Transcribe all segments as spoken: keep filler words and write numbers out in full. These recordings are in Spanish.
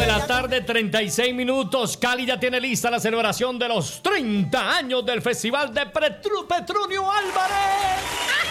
la tarde, treinta y seis minutos. Cali ya tiene lista la celebración de los treinta años del Festival de Petru- Petronio Álvarez.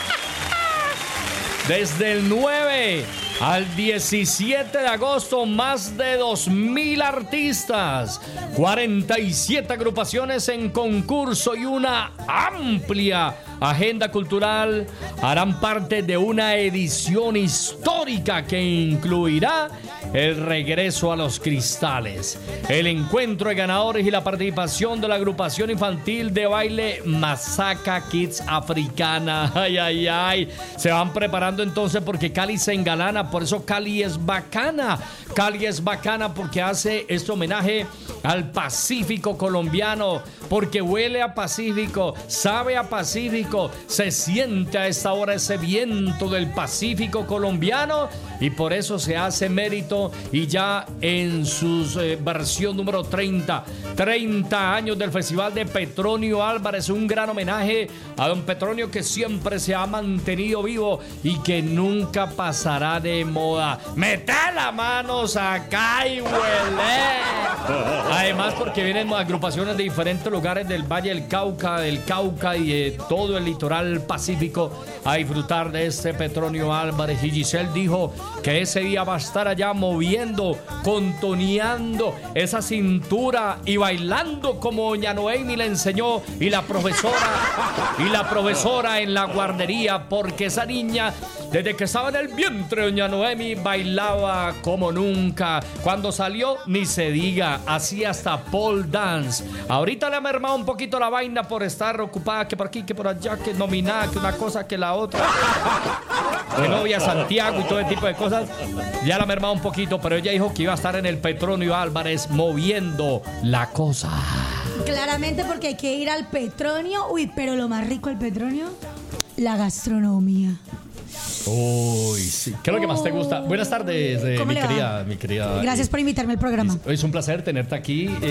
Desde el nueve al diecisiete de agosto, más de dos mil artistas, cuarenta y siete agrupaciones en concurso y una amplia agenda cultural harán parte de una edición histórica que incluirá el regreso a los cristales, el encuentro de ganadores y la participación de la agrupación infantil de baile Masaca Kids Africana. Ay, ay, ay. Se van preparando entonces porque Cali se engalana, por eso Cali es bacana. Cali es bacana porque hace este homenaje al Pacífico colombiano, porque huele a Pacífico, sabe a Pacífico, se siente a esta hora ese viento del Pacífico colombiano y por eso se hace mérito y ya en su eh, versión número treinta, treinta años del Festival de Petronio Álvarez, un gran homenaje a don Petronio que siempre se ha mantenido vivo y que nunca pasará de moda. ¡Mete las manos acá y huele! Además porque vienen agrupaciones de diferentes lugares del Valle del Cauca, del Cauca y de todo el litoral pacífico a disfrutar de este Petronio Álvarez. Y Giselle dijo que ese día va a estar allá moviendo, contoneando esa cintura y bailando como doña Noemi le enseñó y la profesora y la profesora en la guardería, porque esa niña desde que estaba en el vientre de doña Noemi bailaba como nunca. Cuando salió ni se diga, hacía hasta pole dance. Ahorita le ha mermado un poquito la vaina por estar ocupada que por aquí, que por allá, que nominada, que una cosa, que la otra, que novia Santiago y todo ese tipo de cosas. Ya la ha mermado un poquito, pero ella dijo que iba a estar en el Petronio Álvarez moviendo la cosa. Claramente porque hay que ir al Petronio. Uy, pero lo más rico del Petronio, la gastronomía. Uy, sí. ¿Qué es lo que más te gusta? Buenas tardes, eh, mi querida, mi querida. Gracias por invitarme al programa. Es un placer tenerte aquí. Eh,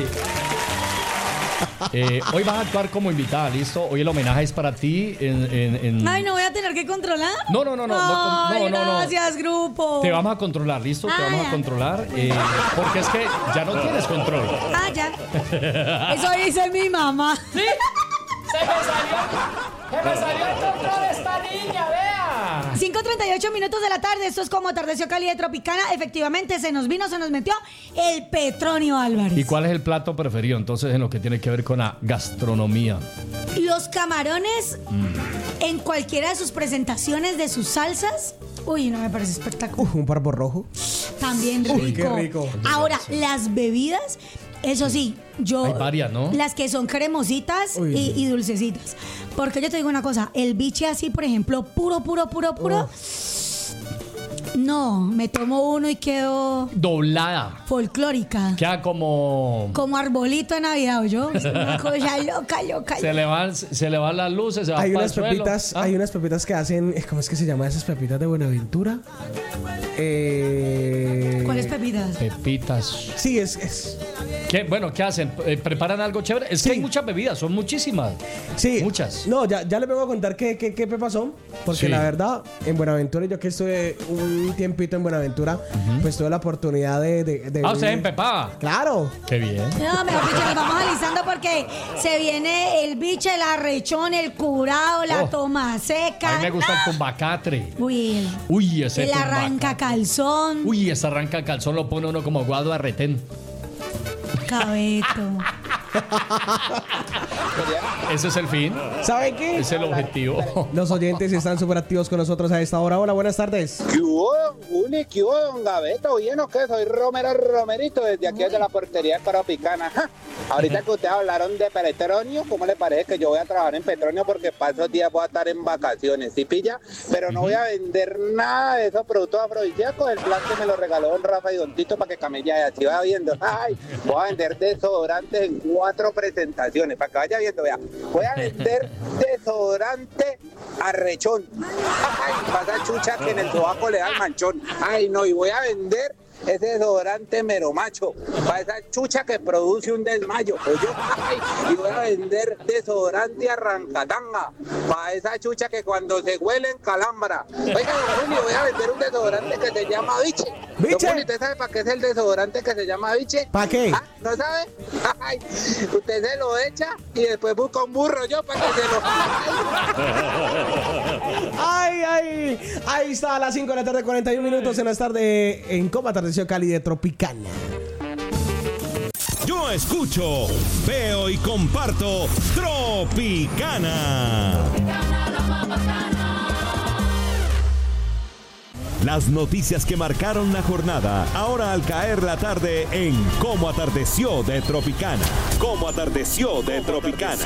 eh, hoy vas a actuar como invitada, ¿listo? Hoy el homenaje es para ti. En, en, en... Ay, ¿no voy a tener que controlar? No, no, no, no. Ay, no, no, no, gracias, no. grupo. Te vamos a controlar, ¿listo? Te Ah, vamos ya. a controlar. Eh, porque es que ya no tienes control. Ah, ya. Eso dice mi mamá. ¿Sí? Se me salió. Se me salió el control esta niña, vea. cinco treinta y ocho minutos de la tarde. Esto es como Atardeció Cali de Tropicana. Efectivamente, se nos vino, se nos metió el Petronio Álvarez. ¿Y cuál es el plato preferido entonces en lo que tiene que ver con la gastronomía? Los camarones mm. en cualquiera de sus presentaciones de sus salsas. Uy, no me parece espectacular. Uh, un parvo rojo. También rico. Uy, qué rico. Ahora, las bebidas, eso sí, yo... Hay varias, ¿no? Las que son cremositas Uy, y, y dulcecitas. Porque yo te digo una cosa, el biche así, por ejemplo, puro, puro, puro, puro... Oh. No, me tomo uno y quedo... Doblada. Folclórica. Queda como... Como arbolito de Navidad, ¿oyó? Una cosa loca, loca. Se le van, se le van las luces, se va hay para unas el pepitas, suelo. ¿Ah? Hay unas pepitas que hacen, ¿cómo es que se llaman esas pepitas de Buenaventura? Eh... ¿Cuáles pepitas? Pepitas. Sí, es... es... ¿Qué? Bueno, ¿qué hacen? ¿Preparan algo chévere? Es Sí. que hay muchas bebidas, son muchísimas. Sí. Muchas. No, ya, ya les vengo a contar qué, qué, qué pepas son. Porque Sí. la verdad, en Buenaventura, yo que estuve un tiempito en Buenaventura, uh-huh. pues tuve la oportunidad de... de, de ah, ¿usted en Pepa? Claro. Qué bien. No, mejor dicho, nos vamos alisando porque se viene el biche, el arrechón, el curado, la Oh. toma seca. A mí me gusta el tumbacatre. Uy, el, Uy, ese el tumbacatre. arranca calzón. Uy, ese arranca calzón lo pone uno como guado a retén. Cabeto. Ese es el fin. ¿Saben qué? Es el objetivo. Los oyentes están súper activos con nosotros a esta hora. Hola, buenas tardes. ¿Qué hubo, don Juli? ¿Qué hubo, don Gaveto? ¿Bien o qué? Soy Romero Romerito desde aquí desde la portería de Tropicana. Ja. Ahorita que ustedes hablaron de Petronio, ¿cómo le parece que yo voy a trabajar en Petronio? Porque para esos días voy a estar en vacaciones, ¿sí pilla? Pero no voy a vender nada de esos productos afrodisíacos. El plan que me lo regaló don Rafa y don Tito para que camella así vaya viendo. Ay, voy a vender desodorantes en cuatro presentaciones, para que vaya viendo, vea. Voy a vender desodorante arrechón. Ay, pasa chucha que en el sobaco le da el manchón. Ay, no, y voy a vender ese desodorante mero macho, para esa chucha que produce un desmayo. Pues yo, ay, y voy a vender desodorante arrancatanga, para esa chucha que cuando se huele en calambra. Oiga, don Julio, voy a vender un desodorante que se llama Biche. ¿Biche? Don Julio, ¿usted sabe para qué es el desodorante que se llama Biche? ¿Para qué? ¿Ah? ¿No sabe? Ay, usted se lo echa y después busca un burro yo para que se lo... Ay, ay, ahí está a las cinco de la tarde, cuarenta y un minutos en la tarde en Como Atardeció Cali de Tropicana. Yo escucho, veo y comparto Tropicana. Las noticias que marcaron la jornada, ahora al caer la tarde en Como Atardeció de Tropicana. Como Atardeció de Tropicana.